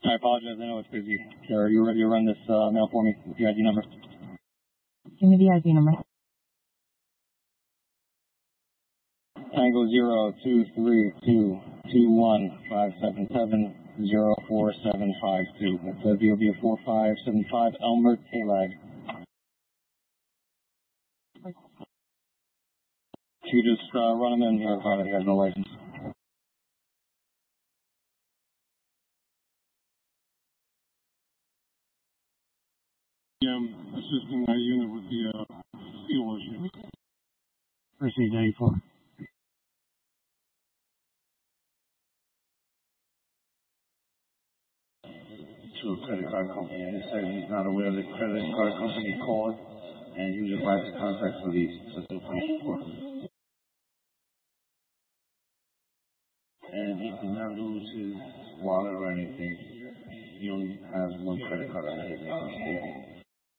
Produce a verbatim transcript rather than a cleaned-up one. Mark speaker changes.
Speaker 1: I apologize. I know it's busy. Sir, are you ready to run this uh, mail for me with your I D number?
Speaker 2: Give me the I D number.
Speaker 1: Tango zero two three two two one five seven seven zero four seven five two. That's a V O B of four five seven five Elmer Talag. You just uh, run him in here, that he has no license.
Speaker 3: Um, assisting that unit with the uh, fuel issue.
Speaker 2: Proceed eighty-four.
Speaker 4: To a credit card company, and he said he's not aware of the credit card company called, and he was advised to contact police to do police report. And he did not lose his wallet or anything. He only has one credit card on his name.